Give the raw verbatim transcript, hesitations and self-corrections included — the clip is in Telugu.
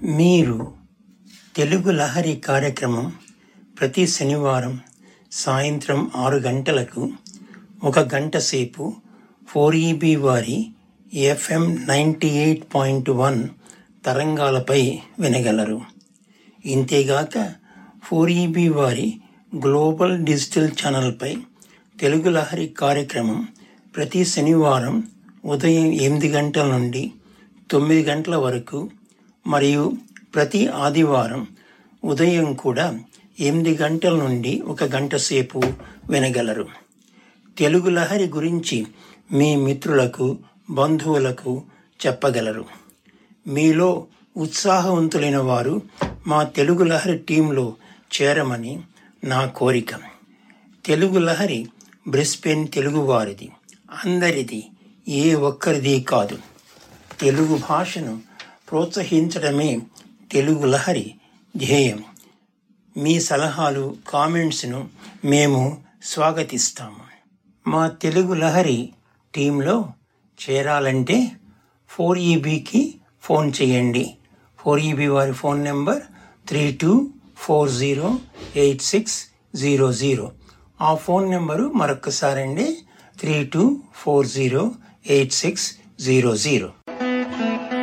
మీరు తెలుగు లహరి కార్యక్రమం ప్రతి శనివారం సాయంత్రం ఆరు గంటలకు ఒక గంట సేపు ఫోర్ ఈబీ వారి FM ninety eight point one తరంగాలపై వినగలరు. ఇంతేగాక ఫోర్ ఈబీ వారి గ్లోబల్ డిజిటల్ ఛానల్పై తెలుగు లహరి కార్యక్రమం ప్రతి శనివారం ఉదయం ఎనిమిది గంటల నుండి తొమ్మిది గంటల వరకు మరియు ప్రతి ఆదివారం ఉదయం కూడా ఎనిమిది గంటల నుండి ఒక గంట సేపు వినగలరు. తెలుగు లహరి గురించి మీ మిత్రులకు, బంధువులకు చెప్పగలరు. మీలో ఉత్సాహవంతులైన వారు మా తెలుగు లహరి టీంలో చేరమని నా కోరిక. తెలుగు లహరి బ్రిస్బెన్ తెలుగు వారిది, అందరిది, ఏ ఒక్కరిది కాదు. తెలుగు భాషను ప్రోత్సహించడమే తెలుగు లహరి ధ్యేయం. మీ సలహాలు, కామెంట్స్ను మేము స్వాగతిస్తాము. మా తెలుగు లహరి టీంలో చేరాలంటే ఫోర్ ఈబీకి ఫోన్ చేయండి. ఫోర్ ఈబీ వారి phone number three two four zero eight six zero zero. ఆ ఫోన్ నెంబరు మరొకసారి అండి, three two four zero eight six zero zero.